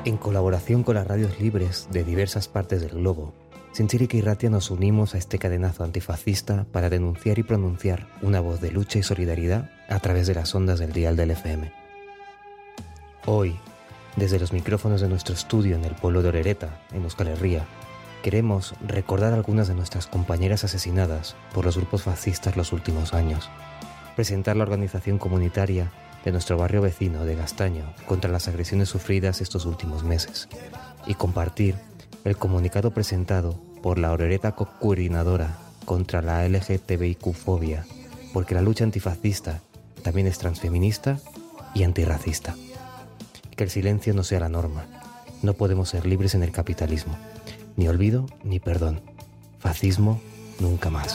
En colaboración con las radios libres de diversas partes del globo, Zintzilik y Ratia nos unimos a este cadenazo antifascista para denunciar y pronunciar una voz de lucha y solidaridad a través de las ondas del dial del FM. Hoy, desde los micrófonos de nuestro estudio en el pueblo de Orereta, en Euskal Herria, queremos recordar a algunas de nuestras compañeras asesinadas por los grupos fascistas los últimos años, presentar la organización comunitaria de nuestro barrio vecino de Gastaño contra las agresiones sufridas estos últimos meses y compartir el comunicado presentado por la Orereta Coordinadora contra la LGTBIQ-fobia, porque la lucha antifascista también es transfeminista y antirracista. Que el silencio no sea la norma. No podemos ser libres en el capitalismo. Ni olvido ni perdón. Fascismo nunca más.